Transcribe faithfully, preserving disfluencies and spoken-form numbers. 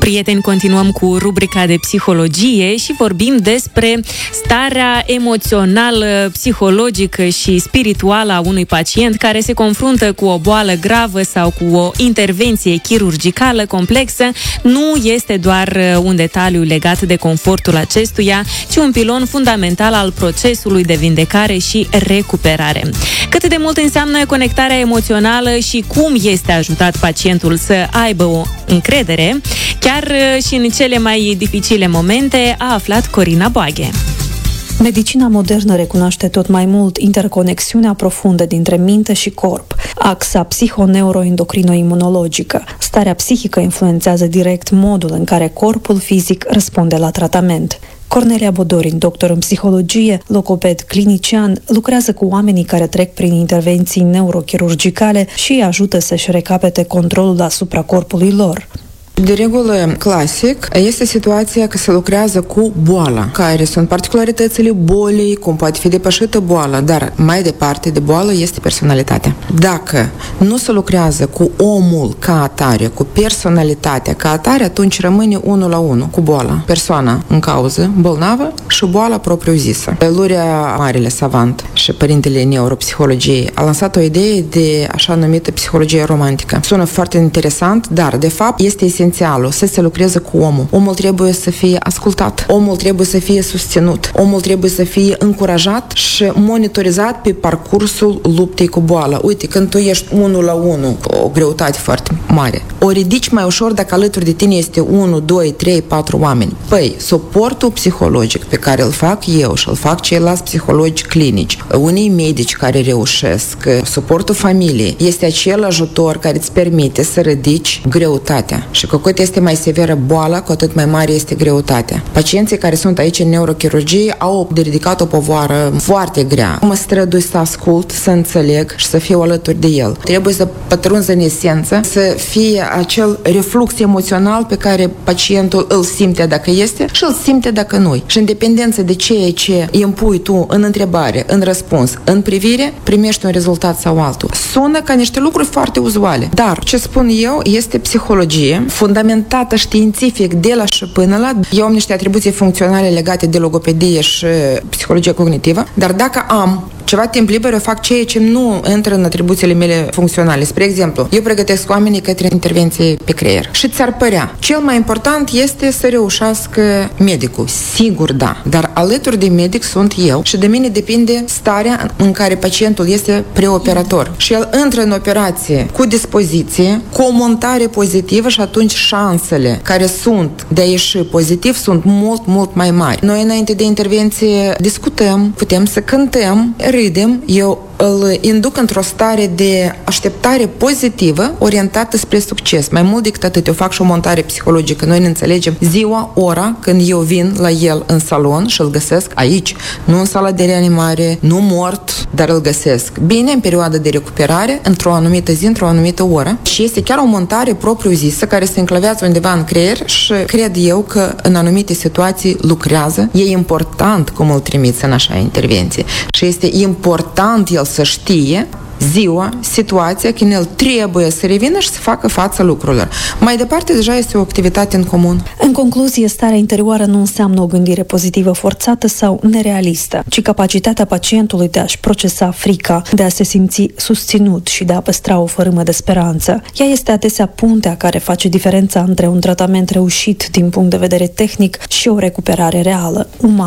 prieteni, continuăm cu rubrica de psihologie și vorbim despre starea emoțională, psihologică și spirituală a unui pacient care se confruntă cu o boală gravă sau cu o intervenție chirurgicală complexă. Nu este doar un detaliu legat de confortul acestuia, ci un pilon fundamental al procesului de vindecare și recuperare. Cât de mult înseamnă conectarea emoțională și cum este ajutat pacientul să aibă o încredere, chiar și în cele mai dificile momente, a aflat Corina Boaghe. Medicina modernă recunoaște tot mai mult interconexiunea profundă dintre minte și corp, axa psihoneuroendocrino-imunologică. Starea psihică influențează direct modul în care corpul fizic răspunde la tratament. Cornelia Bodorin, doctor în psihologie, logoped clinician, lucrează cu oamenii care trec prin intervenții neurochirurgicale și îi ajută să-și recapete controlul asupra corpului lor. De regulă, clasic, este situația că se lucrează cu boala, care sunt particularitățile bolii, cum poate fi depășită boala, dar mai departe de boală este personalitatea. Dacă nu se lucrează cu omul ca atare, cu personalitatea ca atare, atunci rămâne unul la unul cu boala, persoana în cauză, bolnavă și boala propriu-zisă. Luria Marele savant și părintele neuropsihologiei a lansat o idee de așa numită psihologie romantică. Sună foarte interesant, dar de fapt este esențial să se lucreze cu omul. Omul trebuie să fie ascultat, omul trebuie să fie susținut, omul trebuie să fie încurajat și monitorizat pe parcursul luptei cu boala. Uite, când tu ești unul la unul, o greutate foarte mare, o ridici mai ușor dacă alături de tine este unu, doi, trei, patru oameni. Păi, suportul psihologic pe care îl fac eu și îl fac ceilalți psihologi clinici, unii medici care reușesc, suportul familiei, este acel ajutor care îți permite să ridici greutatea. Și cu cât este mai severă boala, cu atât mai mare este greutatea. Pacienții care sunt aici în neurochirurgie au de ridicat o povară foarte grea. Mă strădui să ascult, să înțeleg și să fiu alături de el. Trebuie să pătrunzi în esență, să fie acel reflux emoțional pe care pacientul îl simte dacă este și îl simte dacă nu. Și în dependență de ceea ce îi impui tu în întrebare, în răspuns, în privire, primești un rezultat sau altul. Sună ca niște lucruri foarte uzuale. Dar ce spun eu este psihologie fundamentată științific de la și până la. Eu am niște atribuții funcționale legate de logopedie și psihologie cognitivă, dar dacă am ceva timp liber, eu fac ceea ce nu intră în atribuțiile mele funcționale. Spre exemplu, eu pregătesc oamenii către intervenție pe creier. Și ți-ar părea, cel mai important este să reușească medicul. Sigur, da. Dar alături de medic sunt eu și de mine depinde starea în care pacientul este preoperator. Și el intră în operație cu dispoziție, cu o montare pozitivă și atunci șansele care sunt de a ieși pozitiv sunt mult, mult mai mari. Noi înainte de intervenție discutăm, putem să cântăm, râdem, eu îl induc într-o stare de așteptare pozitivă orientată spre succes. Mai mult decât atât, eu fac și o montare psihologică. Noi ne înțelegem ziua, ora, când eu vin la el în salon și îl găsesc aici, nu în sala de reanimare, nu mort, dar îl găsesc bine în perioada de recuperare, într-o anumită zi, într-o anumită oră. Și este chiar o montare propriu-zisă care se înclăvează undeva în creier și cred eu că în anumite situații lucrează. E important cum îl trimiți în așa intervenție. Și este important el să știe ziua, situația, când el trebuie să revină și să facă față lucrurilor. Mai departe, deja este o activitate în comun. În concluzie, starea interioară nu înseamnă o gândire pozitivă forțată sau nerealistă, ci capacitatea pacientului de a-și procesa frica, de a se simți susținut și de a păstra o fărâmă de speranță. Ea este adesea puntea care face diferența între un tratament reușit din punct de vedere tehnic și o recuperare reală, umană.